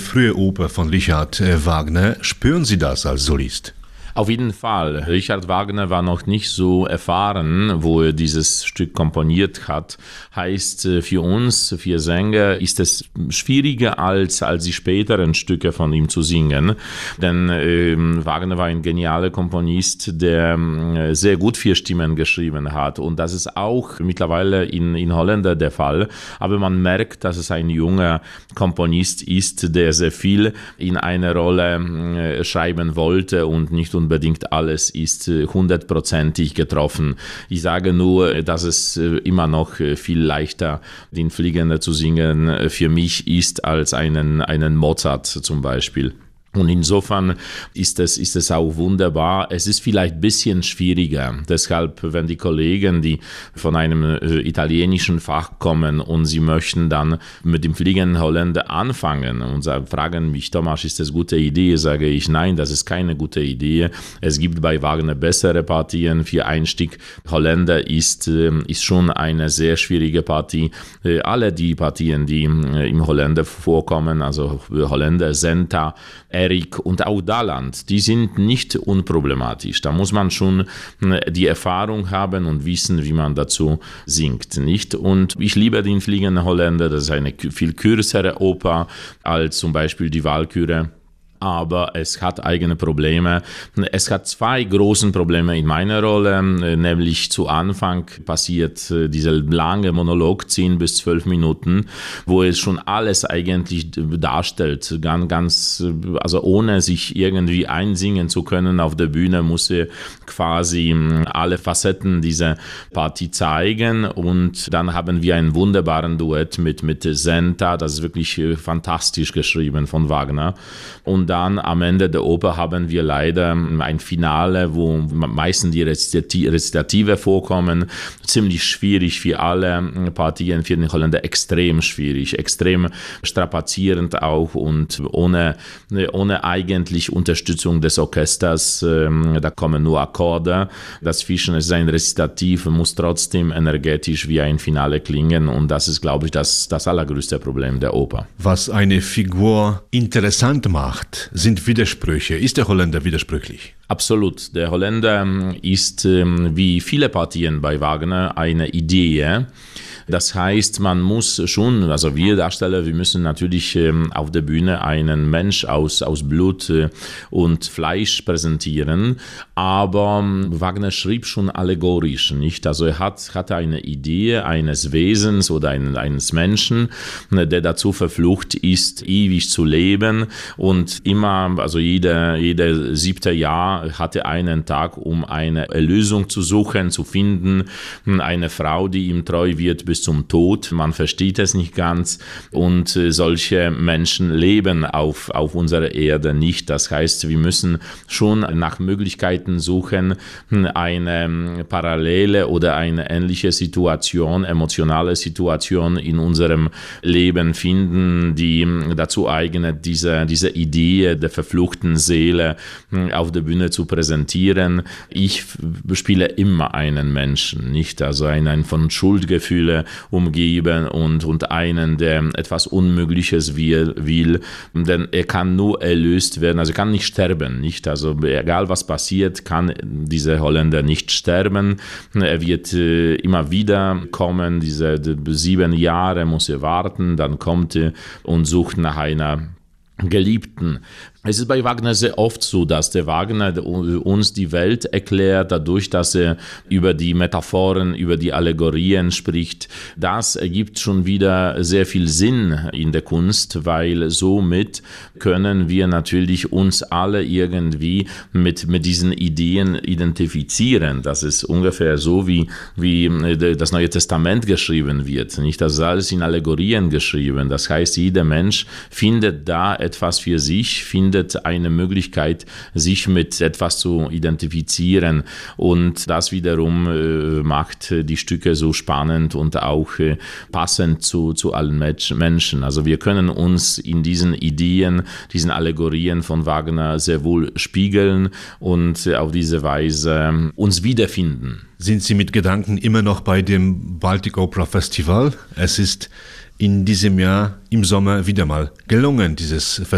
frühe Oper von Richard Wagner. Spüren Sie das als Solist? Auf jeden Fall. Richard Wagner war noch nicht so erfahren, wo er dieses Stück komponiert hat. Heißt, für uns, für Sänger, ist es schwieriger als die späteren Stücke von ihm zu singen. Denn Wagner war ein genialer Komponist, der sehr gut 4 Stimmen geschrieben hat. Und das ist auch mittlerweile in Holländer der Fall. Aber man merkt, dass es ein junger Komponist ist, der sehr viel in einer Rolle schreiben wollte und nicht unbedingt alles ist 100%ig getroffen. Ich sage nur, dass es immer noch viel leichter, den Fliegender zu singen für mich ist als einen Mozart zum Beispiel. Und insofern ist es auch wunderbar. Es ist vielleicht ein bisschen schwieriger. Deshalb, wenn die Kollegen, die von einem italienischen Fach kommen und sie möchten dann mit dem fliegenden Holländer anfangen und fragen mich, Thomas, ist das eine gute Idee? Sage ich, nein, das ist keine gute Idee. Es gibt bei Wagner bessere Partien. Für Einstieg Holländer ist schon eine sehr schwierige Partie. Alle die Partien, die im Holländer vorkommen, also Holländer, Senta, Erik und auch Daland, die sind nicht unproblematisch. Da muss man schon die Erfahrung haben und wissen, wie man dazu singt, nicht? Und ich liebe den Fliegenden Holländer, das ist eine viel kürzere Oper als zum Beispiel die Walküre. Aber es hat eigene Probleme. Es hat 2 große Probleme in meiner Rolle, nämlich zu Anfang passiert dieser lange Monolog, 10 bis 12 Minuten, wo es schon alles eigentlich darstellt, ganz, also ohne sich irgendwie einsingen zu können auf der Bühne, muss er quasi alle Facetten dieser Partie zeigen und dann haben wir einen wunderbaren Duett mit Senta, das ist wirklich fantastisch geschrieben von Wagner. Und dann am Ende der Oper haben wir leider ein Finale, wo meistens die Rezitative vorkommen. Ziemlich schwierig für alle Partien, für den Holländer extrem schwierig, extrem strapazierend auch und ohne eigentlich Unterstützung des Orchesters. Da kommen nur Akkorde. Dazwischen ist ein Rezitativ, muss trotzdem energetisch wie ein Finale klingen und das ist, glaube ich, das allergrößte Problem der Oper. Was eine Figur interessant macht, sind Widersprüche. Ist der Holländer widersprüchlich? Absolut. Der Holländer ist, wie viele Partien bei Wagner, eine Idee. Das heißt, man muss schon, also wir Darsteller, wir müssen natürlich auf der Bühne einen Mensch aus Blut und Fleisch präsentieren, aber Wagner schrieb schon allegorisch, nicht? Also er hatte eine Idee eines Wesens oder eines Menschen, der dazu verflucht ist, ewig zu leben und immer, also jeder 7. Jahr hatte einen Tag, um eine Erlösung zu suchen, zu finden, eine Frau, die ihm treu wird bis zum Tod. Man versteht es nicht ganz und solche Menschen leben auf unserer Erde nicht. Das heißt, wir müssen schon nach Möglichkeiten suchen, eine parallele oder eine ähnliche Situation, emotionale Situation in unserem Leben finden, die dazu eignet, diese Idee der verfluchten Seele auf der Bühne zu präsentieren. Ich spiele immer einen Menschen, nicht? Also einen von Schuldgefühle umgeben und einen, der etwas Unmögliches will, denn er kann nur erlöst werden, also er kann nicht sterben, nicht? Also egal was passiert, kann dieser Holländer nicht sterben. Er wird immer wieder kommen, diese 7 Jahre muss er warten, dann kommt er und sucht nach einer Geliebten. Es ist bei Wagner sehr oft so, dass der Wagner uns die Welt erklärt, dadurch, dass er über die Metaphoren, über die Allegorien spricht. Das ergibt schon wieder sehr viel Sinn in der Kunst, weil somit können wir natürlich uns alle irgendwie mit diesen Ideen identifizieren. Das ist ungefähr so, wie das Neue Testament geschrieben wird. Nicht? Das ist alles in Allegorien geschrieben. Das heißt, jeder Mensch findet da etwas für sich, findet eine Möglichkeit, sich mit etwas zu identifizieren und das wiederum macht die Stücke so spannend und auch passend zu allen Menschen. Also wir können uns in diesen Ideen, diesen Allegorien von Wagner sehr wohl spiegeln und auf diese Weise uns wiederfinden. Sind Sie mit Gedanken immer noch bei dem Baltic Opera Festival? Es ist in diesem Jahr im Sommer wieder mal gelungen, dieses Festival